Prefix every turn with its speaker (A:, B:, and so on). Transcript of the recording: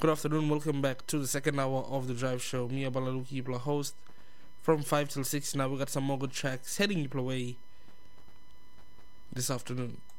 A: Good afternoon, welcome back to the second hour of the Drive Show. Me, Abalaluki, your host. From 5 till 6 now, we got some more good tracks heading your way this afternoon.